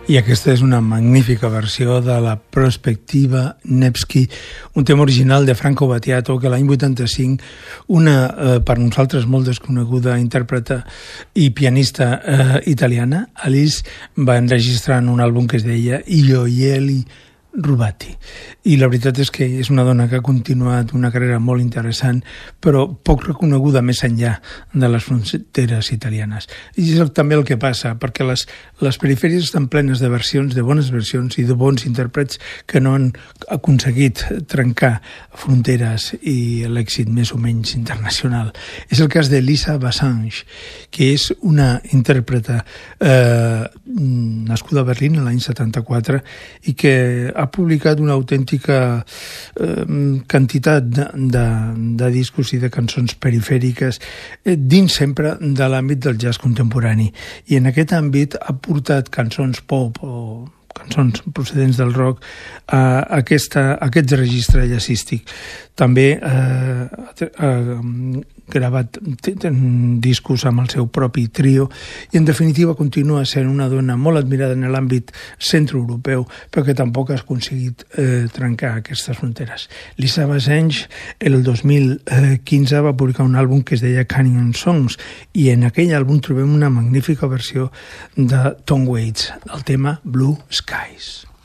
I aquesta és una magnífica versió de la Prospectiva Nevsky, un tema original de Franco Battiato que l'any 85 una, per nosaltres molt desconeguda intèrpreta i pianista italiana, Alice, va enregistrar en un àlbum que es deia Io Ieli Rubati. I la veritat és que és una dona que ha continuat una carrera molt interessant, però poc reconeguda més enllà de les fronteres italianes. I és també el que passa, perquè les perifèries estan plenes de versions, de bones versions i de bons intèrprets que no han aconseguit trencar fronteres i l'èxit més o menys internacional. És el cas de Lisa Bassange, que és una intèrpreta nascuda a Berlín l'any 74 i que ha publicat una autèntica quantitat de discos i de cançons perifèriques dins sempre de l'àmbit del jazz contemporani. I en aquest àmbit ha portat cançons pop o cançons procedents del rock a aquest registre jazzístic. També ha gravat discos amb el seu propi trio i en definitiva continua sent una dona molt admirada en l'àmbit centroeuropeu, però que tampoc ha aconseguit trencar aquestes fronteres. Lisa Bassange el 2015 va publicar un àlbum que es deia Canyon Songs i en aquell àlbum trobem una magnífica versió de Tom Waits, el tema Blue Skies.